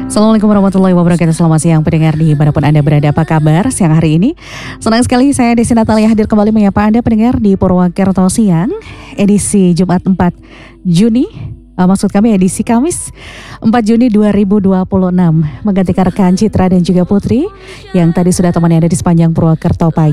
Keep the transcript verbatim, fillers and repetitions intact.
Assalamualaikum warahmatullahi wabarakatuh. Selamat siang pendengar dimanapun Anda berada. Apa kabar siang hari ini? Senang sekali saya Desi Natalia hadir kembali menyapa Anda pendengar di Purwakarta Siang, edisi Jumat empat Juni. Uh, maksud kami edisi Kamis empat Juni dua ribu dua puluh enam. Menggantikan rekan Citra dan juga Putri yang tadi sudah temani Anda di sepanjang Purwakarta pagi.